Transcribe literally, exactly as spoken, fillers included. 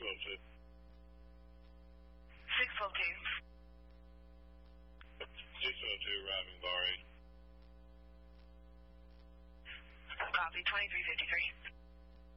oh two. six oh two. six oh two, arriving bar eight. Copy, twenty-three fifty-three.